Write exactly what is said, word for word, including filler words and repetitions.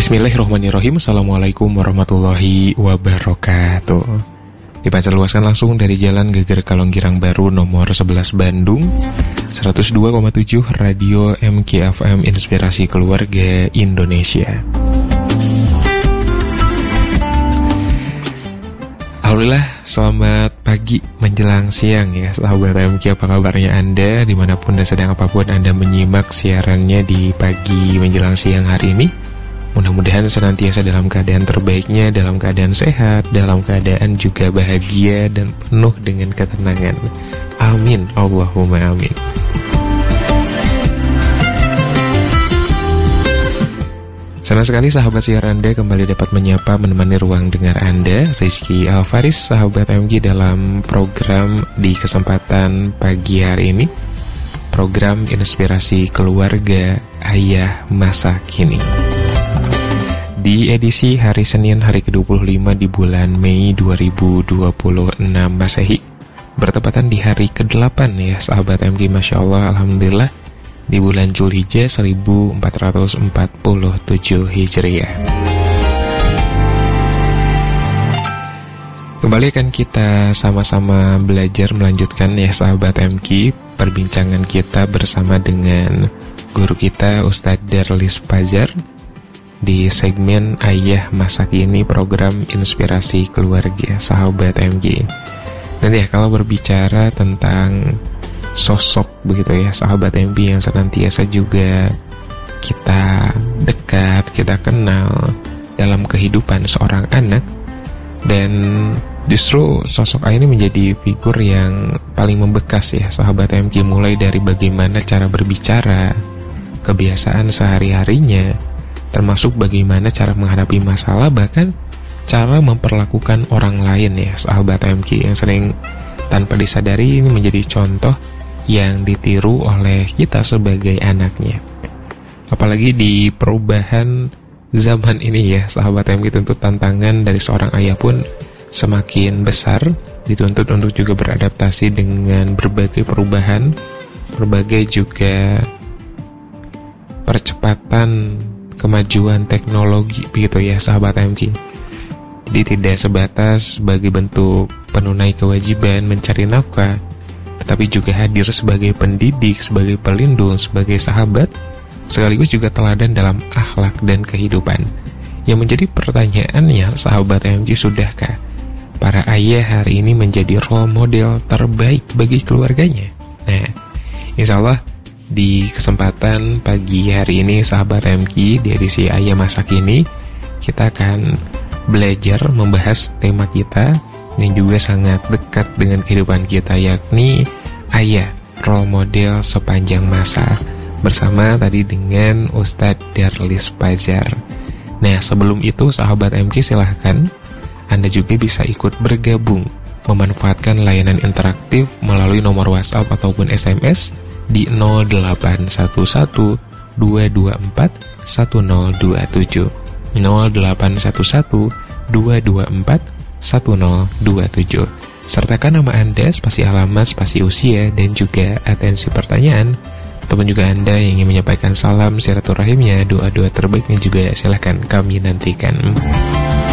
Bismillahirrahmanirrahim. Assalamualaikum warahmatullahi wabarakatuh. Dipancar luaskan langsung dari Jalan Geger Kalonggirang Baru nomor sebelas Bandung, seratus dua koma tujuh Radio M K F M Inspirasi Keluarga Indonesia. Alhamdulillah, selamat pagi menjelang siang ya sahabat M K. Apa kabarnya Anda dimanapun dan sedang apapun Anda menyimak siarannya di pagi menjelang siang hari ini? Mudah-mudahan senantiasa dalam keadaan terbaiknya, dalam keadaan sehat, dalam keadaan juga bahagia dan penuh dengan ketenangan. Amin, Allahumma amin. Senang sekali sahabat siar Anda kembali dapat menyapa menemani ruang dengar Anda, Rizky Alfaris, sahabat M G dalam program di kesempatan pagi hari ini, program Inspirasi Keluarga Ayah Masa Kini. Di edisi hari Senin hari ke dua puluh lima di bulan Mei dua ribu dua puluh enam Masehi, bertepatan di hari ke delapan ya sahabat M G, Masya Allah, Alhamdulillah, di bulan Zulhijjah seribu empat ratus empat puluh tujuh Hijriah. Kembali akan kita sama-sama belajar melanjutkan ya sahabat M K perbincangan kita bersama dengan guru kita Ustadz Darlis Fajar di segmen Ayah Masa Kini program Inspirasi Keluarga sahabat M K. Dan ya, kalau berbicara tentang sosok begitu ya sahabat M P yang senantiasa juga kita dekat, kita kenal dalam kehidupan seorang anak, dan justru sosok ayah ini menjadi figur yang paling membekas ya sahabat M P, mulai dari bagaimana cara berbicara, kebiasaan sehari-harinya, termasuk bagaimana cara menghadapi masalah, bahkan cara memperlakukan orang lain ya sahabat M P, yang sering tanpa disadari ini menjadi contoh yang ditiru oleh kita sebagai anaknya. Apalagi di perubahan zaman ini ya sahabat M K, tentu tantangan dari seorang ayah pun semakin besar, dituntut untuk juga beradaptasi dengan berbagai perubahan, berbagai juga percepatan kemajuan teknologi begitu ya sahabat M K. Jadi tidak sebatas sebagai bentuk penunai kewajiban mencari nafkah, tetapi juga hadir sebagai pendidik, sebagai pelindung, sebagai sahabat, sekaligus juga teladan dalam akhlak dan kehidupan. Yang menjadi pertanyaannya, sahabat M G, sudahkah para ayah hari ini menjadi role model terbaik bagi keluarganya? Nah, insya Allah di kesempatan pagi hari ini, sahabat M G, di edisi Ayah Masa Kini, kita akan belajar membahas tema kita yang juga sangat dekat dengan kehidupan kita, yakni ayah, role model sepanjang masa, bersama tadi dengan Ustadz Darlis Fajar. Nah, sebelum itu sahabat M K, silahkan Anda juga bisa ikut bergabung memanfaatkan layanan interaktif melalui nomor WhatsApp ataupun S M S di nol delapan satu satu dua dua empat satu nol dua tujuh nol delapan satu satu dua dua empat satu nol dua tujuh. Sertakan nama Anda, spasi alamat, spasi usia, dan juga atensi pertanyaan. Ataupun juga Anda yang ingin menyampaikan salam silaturahimnya, doa-doa terbaiknya juga silahkan kami nantikan.